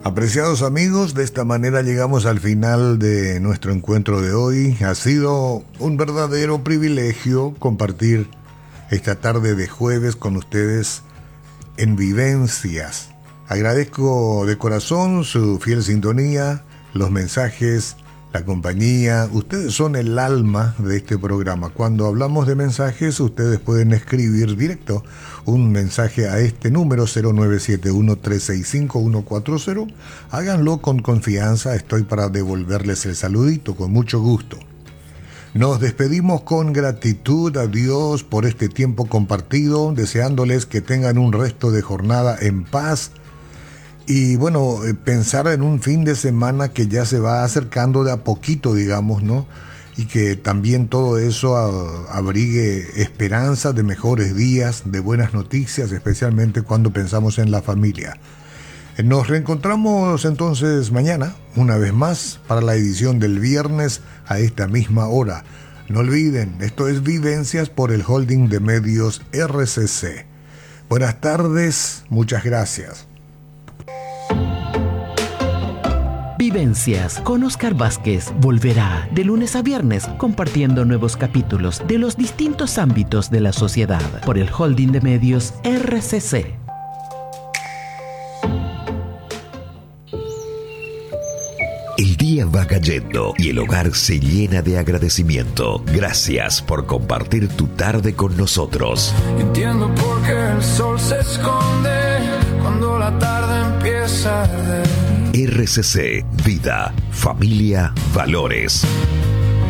Apreciados amigos, de esta manera llegamos al final de nuestro encuentro de hoy. Ha sido un verdadero privilegio compartir esta tarde de jueves con ustedes en Vivencias. Agradezco de corazón su fiel sintonía, los mensajes, la compañía. Ustedes son el alma de este programa. Cuando hablamos de mensajes, ustedes pueden escribir directo un mensaje a este número 0971-365-140. Háganlo con confianza, estoy para devolverles el saludito con mucho gusto. Nos despedimos con gratitud a Dios por este tiempo compartido, deseándoles que tengan un resto de jornada en paz. Y bueno, pensar en un fin de semana que ya se va acercando de a poquito, digamos, ¿no? Y que también todo eso abrigue esperanza de mejores días, de buenas noticias, especialmente cuando pensamos en la familia. Nos reencontramos entonces mañana, una vez más, para la edición del viernes a esta misma hora. No olviden, esto es Vivencias por el Holding de Medios RCC. Buenas tardes, muchas gracias. Vivencias con Oscar Vázquez volverá de lunes a viernes compartiendo nuevos capítulos de los distintos ámbitos de la sociedad por el Holding de Medios RCC. El día va cayendo y el hogar se llena de agradecimiento. Gracias por compartir tu tarde con nosotros. Entiendo por qué el sol se esconde cuando la tarde empieza a arder. RCC, vida, familia, valores.